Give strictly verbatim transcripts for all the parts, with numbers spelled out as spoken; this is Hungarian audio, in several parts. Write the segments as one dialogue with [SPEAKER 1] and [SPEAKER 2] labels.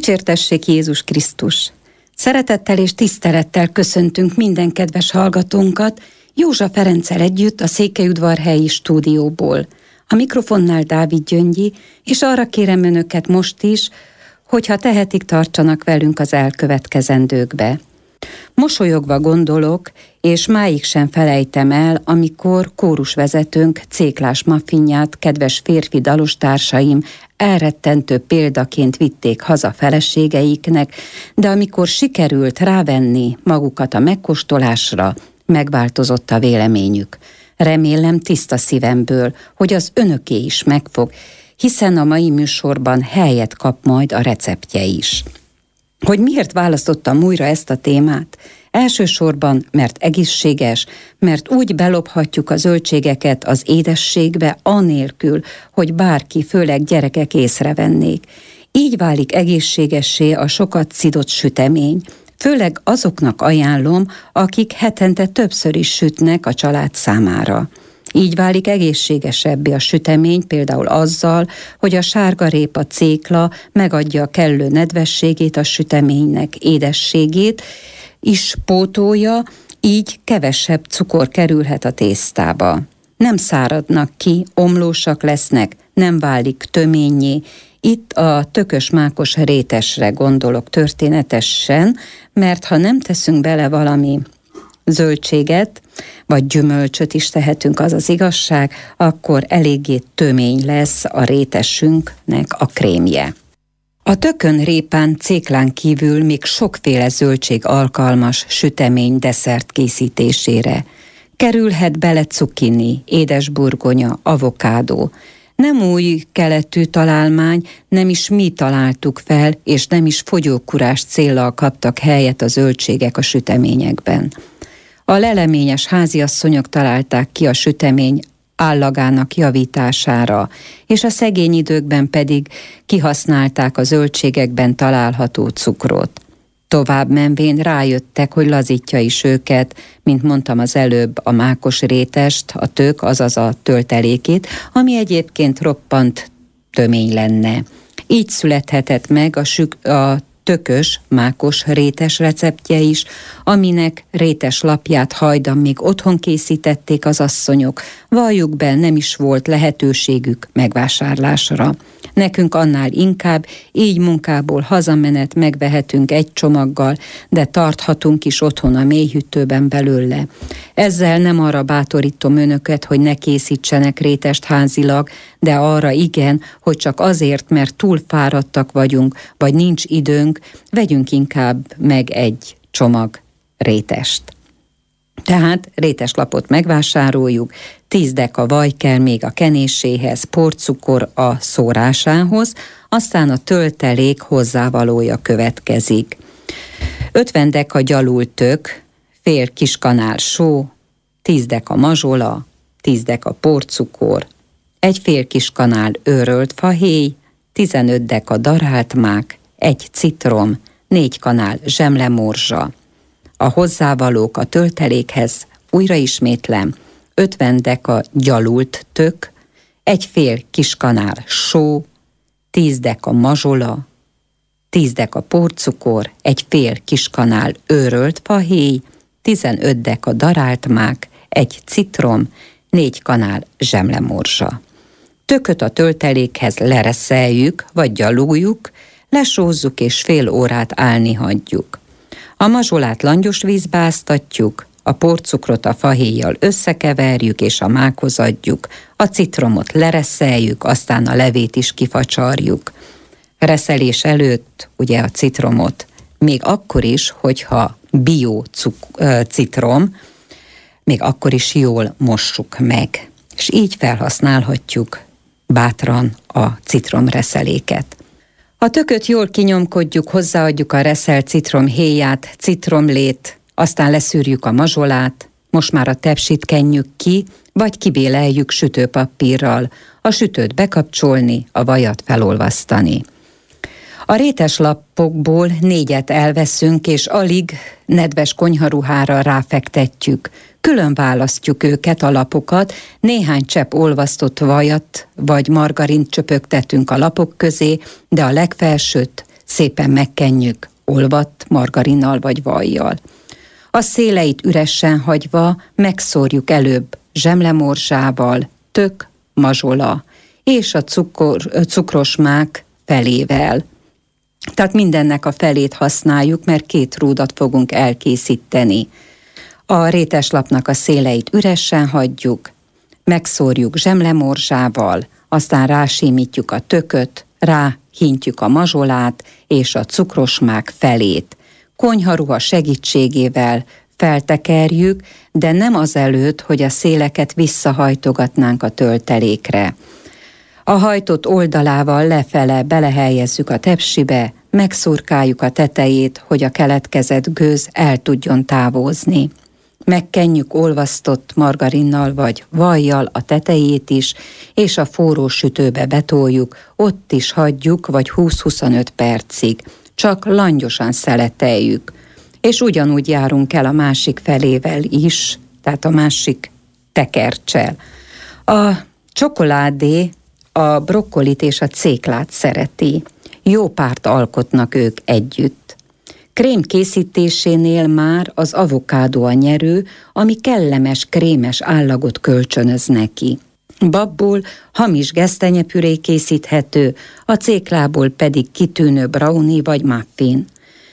[SPEAKER 1] Dicsértessék Jézus Krisztus! Szeretettel és tisztelettel köszöntünk minden kedves hallgatónkat Józsa Ferenccel együtt a Székelyudvarhelyi stúdióból. A mikrofonnál Dávid Gyöngyi, és arra kérem önöket most is, hogyha tehetik, tartsanak velünk az elkövetkezendőkbe. Mosolyogva gondolok, és máig sem felejtem el, amikor kórusvezetőnk Céklás Maffinját kedves férfi dalostársaim elrettentő példaként vitték haza feleségeiknek, de amikor sikerült rávenni magukat a megkóstolásra, megváltozott a véleményük. Remélem tiszta szívemből, hogy az önöké is megfog, hiszen a mai műsorban helyet kap majd a receptje is. Hogy miért választottam újra ezt a témát? Elsősorban, mert egészséges, mert úgy belophatjuk a zöldségeket az édességbe, anélkül, hogy bárki, főleg gyerekek észrevennék. Így válik egészségessé a sokat szidott sütemény. Főleg azoknak ajánlom, akik hetente többször is sütnek a család számára. Így válik egészségesebbé a sütemény, például azzal, hogy a sárgarépa cékla megadja a kellő nedvességét a süteménynek, édességét is pótolja, így kevesebb cukor kerülhet a tésztába. Nem száradnak ki, omlósak lesznek, nem válik töménnyé. Itt a tökös mákos rétesre gondolok történetesen, mert ha nem teszünk bele valami zöldséget, vagy gyümölcsöt is tehetünk, az az igazság, akkor eléggé tömény lesz a rétesünknek a krémje. A tökön, répán, céklán kívül még sokféle zöldség alkalmas sütemény desszert készítésére. Kerülhet bele cukini, édesburgonya, avokádó. Nem új keletű találmány, nem is mi találtuk fel, és nem is fogyókurás céllal kaptak helyet a zöldségek a süteményekben. A leleményes háziasszonyok találták ki a sütemény állagának javítására, és a szegény időkben pedig kihasználták a zöldségekben található cukrot. Tovább menvén rájöttek, hogy lazítja is őket, mint mondtam az előbb, a mákos rétest, a tök, azaz a töltelékét, ami egyébként roppant tömény lenne. Így születhetett meg a, sük, a tökös, mákos rétes receptje is, aminek rétes lapját hajdan még otthon készítették az asszonyok, valljuk be, nem is volt lehetőségük megvásárlásra. Nekünk annál inkább, így munkából hazamenet megvehetünk egy csomaggal, de tarthatunk is otthon a mélyhűtőben belőle. Ezzel nem arra bátorítom önöket, hogy ne készítsenek rétest házilag, de arra igen, hogy csak azért, mert túl fáradtak vagyunk, vagy nincs időnk, vegyünk inkább meg egy csomag rétest. Tehát réteslapot megvásároljuk, tíz deka vaj kell még a kenéséhez, porcukor a szórásához, aztán a töltelék hozzávalója következik. ötven deka gyalult tök, fél kis kanál só, tíz deka mazsola, tíz deka porcukor, egy fél kis kanál őrölt fahéj, tizenöt deka darált mák, egy citrom, négy kanál zsemlemorzsa. A hozzávalók a töltelékhez, újra ismétlem, ötven deka gyalult tök, egy fél kis kanál só, tíz deka mazsola, tíz deka porcukor, egy fél kis kanál őrölt fahéj, tizenöt deka darált mák, egy citrom, négy kanál zsemlemorzsa. Tököt a töltelékhez lereszeljük, vagy gyaluljuk, lesózzuk és fél órát állni hagyjuk. A mazsolát langyos vízbe áztatjuk, a porcukrot a fahéjjal összekeverjük és a mákhoz adjuk, a citromot lereszeljük, aztán a levét is kifacsarjuk. Reszelés előtt ugye a citromot, még akkor is, hogyha bio cuk- citrom, még akkor is jól mossuk meg, és így felhasználhatjuk bátran a citromreszeléket. A tököt jól kinyomkodjuk, hozzáadjuk a reszelt citromhéját, citromlét, aztán leszűrjük a mazsolát, most már a tepsit kenjük ki, vagy kibéleljük sütőpapírral, a sütőt bekapcsolni, a vajat felolvasztani. A réteslapokból négyet elveszünk, és alig nedves konyharuhára ráfektetjük. Külön választjuk őket, a lapokat, néhány csepp olvasztott vajat vagy margarint csöpögtetünk a lapok közé, de a legfelsőt szépen megkenjük olvadt margarinnal vagy vajjal. A széleit üresen hagyva megszórjuk előbb zsemlemorzsával, tök, mazsola és a cukor, cukros mák felével. Tehát mindennek a felét használjuk, mert két rúdat fogunk elkészíteni. A réteslapnak a széleit üresen hagyjuk, megszórjuk zsemlemorzsával, aztán rásímítjuk a tököt, ráhintjük a mazsolát és a cukrosmák felét. Konyharuha segítségével feltekerjük, de nem azelőtt, hogy a széleket visszahajtogatnánk a töltelékre. A hajtott oldalával lefele belehelyezzük a tepsibe, megszurkáljuk a tetejét, hogy a keletkezett gőz el tudjon távozni. Megkenjük olvasztott margarinnal vagy vajjal a tetejét is, és a forró sütőbe betoljuk, ott is hagyjuk vagy húsz-huszonöt percig. Csak langyosan szeleteljük. És ugyanúgy járunk el a másik felével is, tehát a másik tekerccsel. A csokoládé a brokkolit és a céklát szereti. Jó párt alkotnak ők együtt. Krém készítésénél már az avokádó a nyerő, ami kellemes, krémes állagot kölcsönöz neki. Babból hamis gesztenyepüré készíthető, a céklából pedig kitűnő brownie vagy muffin.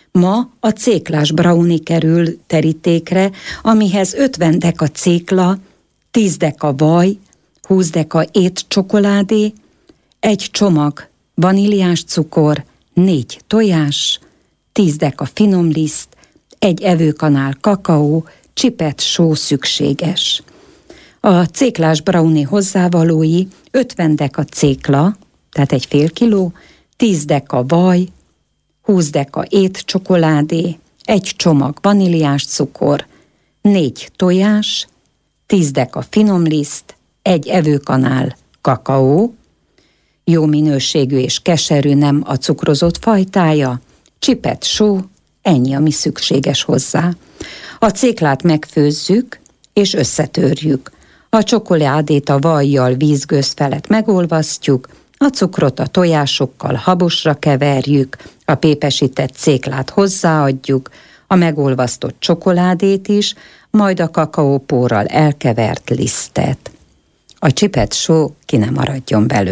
[SPEAKER 1] Ma a céklás brownie kerül terítékre, amihez ötven deka cékla, tíz deka vaj, húsz deka étcsokoládé, egy csomag vaníliás cukor, négy tojás, tíz deka finomliszt, egy evőkanál kakaó, csipet só szükséges. A céklás brownie hozzávalói ötven deka cékla, tehát egy fél kiló, tíz deka vaj, húsz deka étcsokoládé, egy csomag vaníliás cukor, négy tojás, tíz deka finomliszt, egy evőkanál kakaó, jó minőségű és keserű, nem a cukrozott fajtája, csipet só, ennyi, ami szükséges hozzá. A céklát megfőzzük és összetörjük. A csokoládét a vajjal vízgőz felett megolvasztjuk, a cukrot a tojásokkal habosra keverjük, a pépesített céklát hozzáadjuk, a megolvasztott csokoládét is, majd a kakaópórral elkevert lisztet. A csipet só ki ne maradjon belőle.